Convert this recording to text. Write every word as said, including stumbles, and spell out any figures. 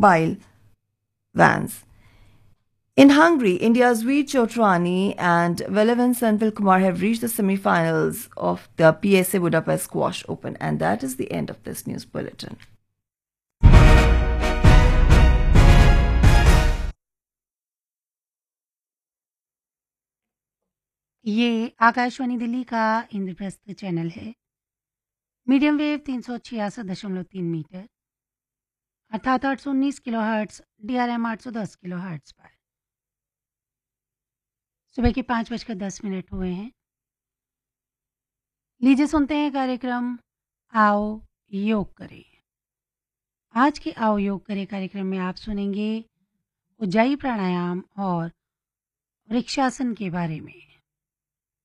mobile vans. In Hungary, India's Veer Chotrani and Velevan Senthil Kumar have reached the semi-finals of the P S A Budapest Squash Open. And that is the end of this news bulletin. ये आकाशवाणी दिल्ली का Indraprastha channel है। Medium wave तीन सौ छियासठ दशमलव तीन metre अर्थात आठ सौ उन्नीस kilo hertz D R M आठ सौ दस किलो हर्ट्स पर सुबह के पाँच बजकर दस मिनट हुए हैं। लीजिए सुनते हैं कार्यक्रम आओ योग करें। आज के आओ योग करें कार्यक्रम में आप सुनेंगे उज्जाई प्राणायाम और वृक्षासन के बारे में।